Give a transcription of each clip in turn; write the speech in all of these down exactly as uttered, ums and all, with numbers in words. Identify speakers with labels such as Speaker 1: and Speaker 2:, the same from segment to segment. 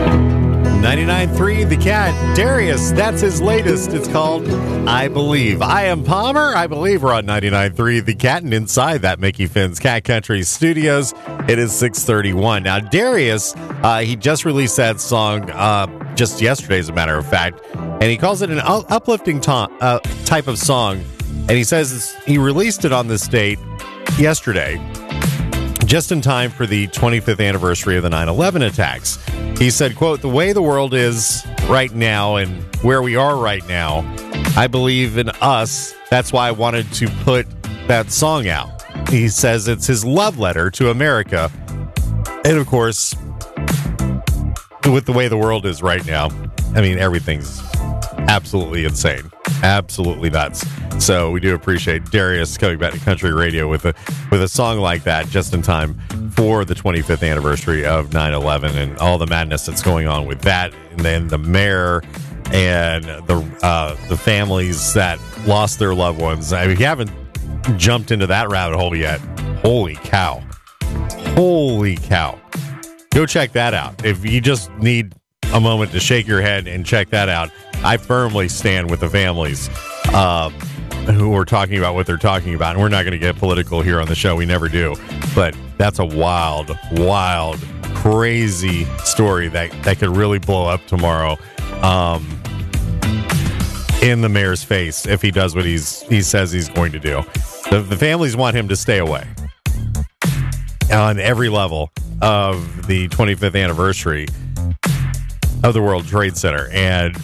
Speaker 1: ninety-nine point three The Cat. Darius, that's his latest. It's called I Believe. I am Palmer. I believe we're on ninety-nine point three The Cat, and inside that Mickey Finn's Cat Country Studios, it is six thirty-one. Now, Darius, uh, he just released that song uh, just yesterday, as a matter of fact, and he calls it an u- uplifting to- uh, type of song, and he says he released it on this date yesterday, just in time for the twenty-fifth anniversary of the nine eleven attacks. He said, quote, "The way the world is right now and where we are right now, I believe in us. That's why I wanted to put that song out." He says it's his love letter to America. And of course, with the way the world is right now, I mean, everything's absolutely insane. Absolutely nuts. So we do appreciate Darius coming back to country radio with a with a song like that just in time for the twenty-fifth anniversary of nine eleven and all the madness that's going on with that, and then the mayor and the uh, the families that lost their loved ones. I mean, if you haven't jumped into that rabbit hole yet, holy cow. Holy cow. Go check that out. If you just need a moment to shake your head and check that out, I firmly stand with the families uh, who are talking about what they're talking about. And we're not going to get political here on the show. We never do. But that's a wild, wild, crazy story that, that could really blow up tomorrow um, in the mayor's face if he does what he's he says he's going to do. The, the families want him to stay away on every level of the twenty-fifth anniversary of the World Trade Center. And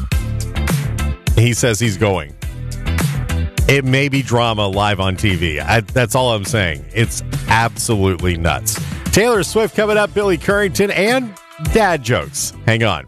Speaker 1: he says he's going. It may be drama live on T V. I, that's all I'm saying. It's absolutely nuts. Taylor Swift coming up, Billy Currington, and dad jokes. Hang on.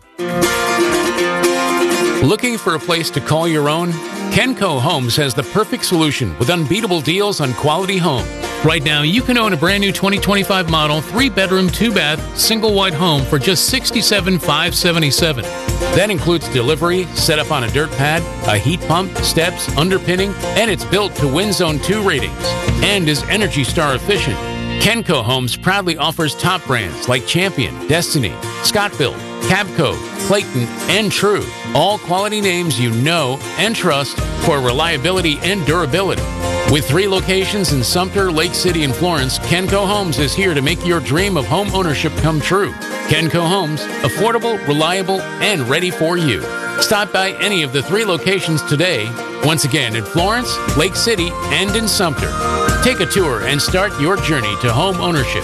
Speaker 2: Looking for a place to call your own? Kenco Homes has the perfect solution with unbeatable deals on quality homes. Right now, you can own a brand new twenty twenty-five model, three-bedroom, two-bath, single-wide home for just sixty-seven thousand five hundred seventy-seven dollars. That includes delivery, setup on a dirt pad, a heat pump, steps, underpinning, and it's built to Wind Zone two ratings and is Energy Star efficient. Kenco Homes proudly offers top brands like Champion, Destiny, Scott-Built, Cabco, Clayton, and True. All quality names you know and trust for reliability and durability. With three locations in Sumter, Lake City, and Florence, Kenco Homes is here to make your dream of home ownership come true. Kenco Homes, affordable, reliable, and ready for you. Stop by any of the three locations today. Once again, in Florence, Lake City, and in Sumter. Take a tour and start your journey to home ownership.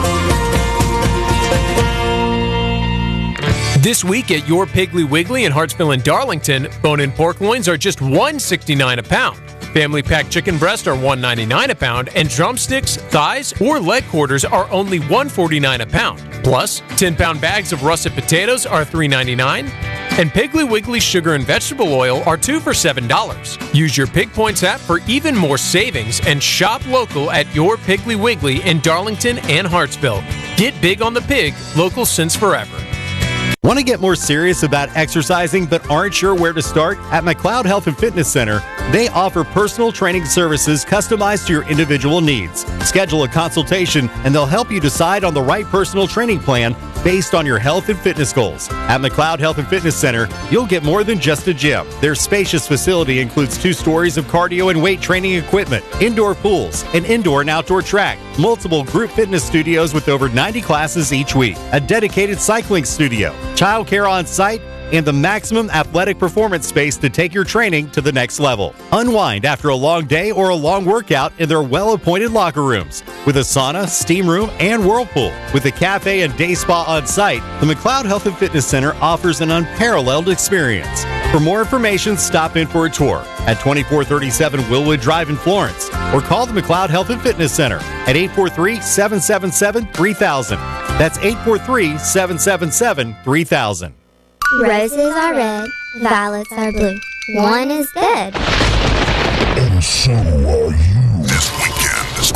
Speaker 3: This week at your Piggly Wiggly in Hartsville and Darlington, bone-in pork loins are just one dollar and sixty-nine cents a pound. Family pack chicken breast are one dollar and ninety-nine cents a pound, and drumsticks, thighs, or leg quarters are only one dollar and forty-nine cents a pound. Plus, ten-pound bags of russet potatoes are three dollars and ninety-nine cents, and Piggly Wiggly sugar and vegetable oil are two for seven dollars. Use your Pig Points app for even more savings and shop local at your Piggly Wiggly in Darlington and Hartsville. Get big on the pig, local since forever.
Speaker 1: Want to get more serious about exercising but aren't sure where to start? At McLeod Health and Fitness Center, they offer personal training services customized to your individual needs. Schedule a consultation and they'll help you decide on the right personal training plan based on your health and fitness goals. At McLeod Health and Fitness Center, you'll get more than just a gym. Their spacious facility includes two stories of cardio and weight training equipment, indoor pools, an indoor and outdoor track, multiple group fitness studios with over ninety classes each week, a dedicated cycling studio, childcare on site, and the maximum athletic performance space to take your training to the next level. Unwind after a long day or a long workout in their well-appointed locker rooms. With a sauna, steam room, and whirlpool. With a cafe and day spa on site, the McLeod Health and Fitness Center offers an unparalleled experience. For more information, stop in for a tour at twenty-four thirty-seven Willwood Drive in Florence, or call the McLeod Health and Fitness Center at eight four three, seven seven seven, three thousand. That's eight four three, seven seven seven, three thousand.
Speaker 4: Roses are red, violets are blue. One is dead.
Speaker 5: And so are you. This weekend, Scream Acres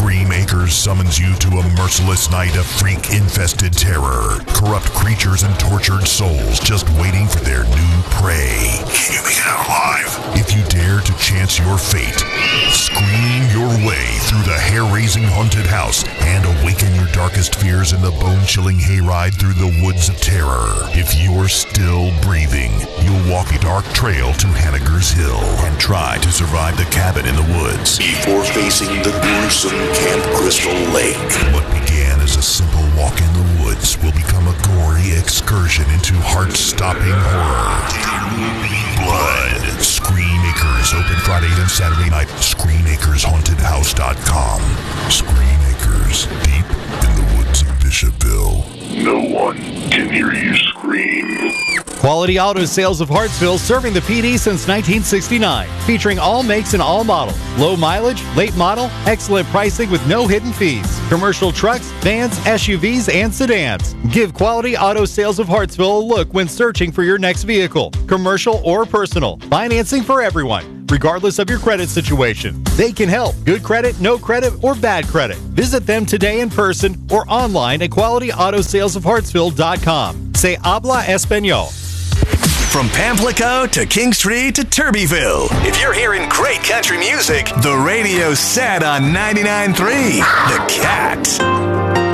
Speaker 5: Acres summons you to a merciless night of freak-infested terror. Corrupt creatures and tortured souls just waiting for their new prey. Can you make it out alive? If you dare to chance your fate, scream your way through the hair-raising haunted house and awaken your darkest fears in the bone-chilling hayride through the woods of terror. If you're still breathing, you'll walk a dark trail to Hanniger's Hill and try to survive the cabin in the woods before facing the gruesome Camp Crystal Lake. What began as a simple walk in the woods will become a gory excursion into heart-stopping horror. Blood. Scream Acres, open Friday and Saturday night. scream acres haunted house dot com. Scream Acres, deep in the woods of Bishopville. No one can hear you scream.
Speaker 6: Quality Auto Sales of Hartsville, serving the P D since nineteen sixty-nine. Featuring all makes and all models. Low mileage, late model, excellent pricing with no hidden fees. Commercial trucks, vans, S U Vs, and sedans. Give Quality Auto Sales of Hartsville a look when searching for your next vehicle, commercial or personal. Financing for everyone, regardless of your credit situation. They can help. Good credit, no credit, or bad credit. Visit them today in person or online at quality auto sales of hartsville dot com. Say habla español.
Speaker 7: From Pamplico to Kingstree to Turbyville. If you're hearing great country music, the radio's set on ninety-nine point three. The Cat.